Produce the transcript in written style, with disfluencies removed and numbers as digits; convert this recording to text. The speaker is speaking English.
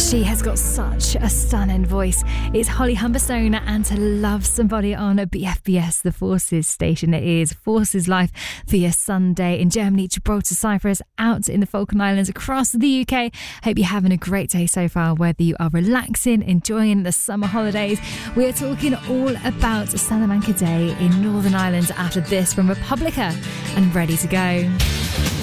She has got such a stunning voice. It's Holly Humberstone and To Love Somebody on BFBS, the Forces station. It is Forces Life for your Sunday in Germany, Gibraltar, Cyprus, out in the Falkland Islands, across the UK. Hope you're having a great day so far, whether you are relaxing, enjoying the summer holidays. We are talking all about Salamanca Day in Northern Ireland after this from Republica and Ready to Go.